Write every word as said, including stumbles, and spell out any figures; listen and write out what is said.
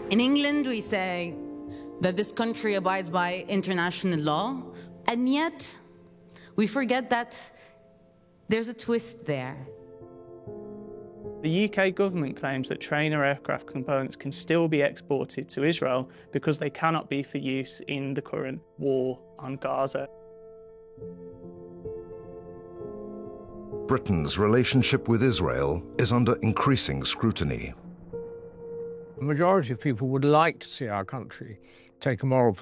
In England, we say that this country abides by international law, and yet we forget that there's a twist there. The U K government claims that trainer aircraft components can still be exported to Israel because they cannot be for use in the current war on Gaza. Britain's relationship with Israel is under increasing scrutiny. The majority of people would like to see our country take a moral